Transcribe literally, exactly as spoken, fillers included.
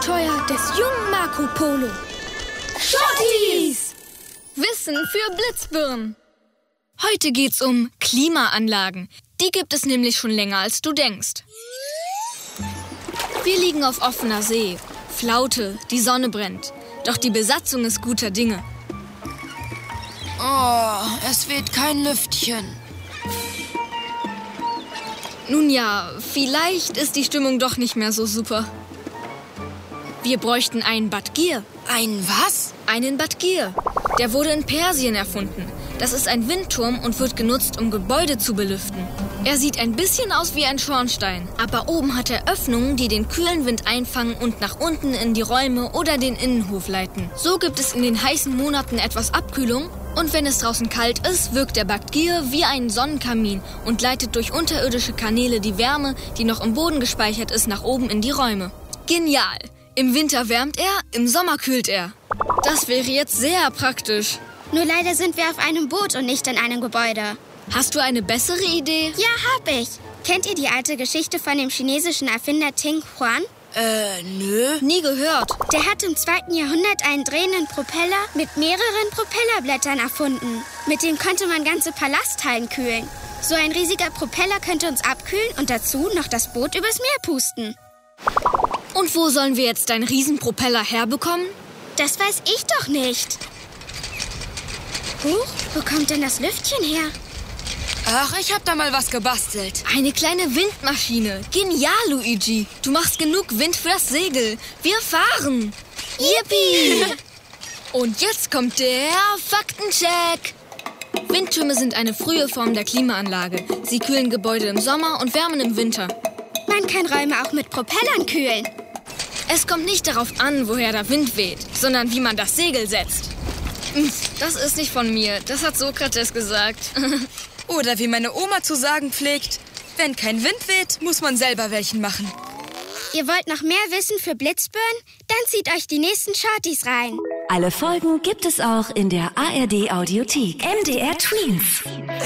Abenteuer des jungen Marco Polo. Shorties! Wissen für Blitzbirnen. Heute geht's um Klimaanlagen. Die gibt es nämlich schon länger, als du denkst. Wir liegen auf offener See. Flaute, die Sonne brennt. Doch die Besatzung ist guter Dinge. Oh, es weht kein Lüftchen. Nun ja, vielleicht ist die Stimmung doch nicht mehr so super. Wir bräuchten einen Badgir. Ein was? Einen Badgir. Der wurde in Persien erfunden. Das ist ein Windturm und wird genutzt, um Gebäude zu belüften. Er sieht ein bisschen aus wie ein Schornstein, aber oben hat er Öffnungen, die den kühlen Wind einfangen und nach unten in die Räume oder den Innenhof leiten. So gibt es in den heißen Monaten etwas Abkühlung und wenn es draußen kalt ist, wirkt der Badgir wie ein Sonnenkamin und leitet durch unterirdische Kanäle die Wärme, die noch im Boden gespeichert ist, nach oben in die Räume. Genial! Im Winter wärmt er, im Sommer kühlt er. Das wäre jetzt sehr praktisch. Nur leider sind wir auf einem Boot und nicht in einem Gebäude. Hast du eine bessere Idee? Ja, hab ich. Kennt ihr die alte Geschichte von dem chinesischen Erfinder Ting Huan? Äh, nö. Nie gehört. Der hat im zweiten Jahrhundert einen drehenden Propeller mit mehreren Propellerblättern erfunden. Mit dem konnte man ganze Palasthallen kühlen. So ein riesiger Propeller könnte uns abkühlen und dazu noch das Boot übers Meer pusten. Und wo sollen wir jetzt deinen Riesenpropeller herbekommen? Das weiß ich doch nicht. Huch, wo kommt denn das Lüftchen her? Ach, ich hab da mal was gebastelt. Eine kleine Windmaschine. Genial, Luigi. Du machst genug Wind für das Segel. Wir fahren. Yippie! Und jetzt kommt der Faktencheck. Windtürme sind eine frühe Form der Klimaanlage. Sie kühlen Gebäude im Sommer und wärmen im Winter. Man kann Räume auch mit Propellern kühlen. Es kommt nicht darauf an, woher der Wind weht, sondern wie man das Segel setzt. Das ist nicht von mir. Das hat Sokrates gesagt. Oder wie meine Oma zu sagen pflegt, wenn kein Wind weht, muss man selber welchen machen. Ihr wollt noch mehr Wissen für Blitzbirnen? Dann zieht euch die nächsten Shorties rein. Alle Folgen gibt es auch in der A R D Audiothek. M D R Tweens.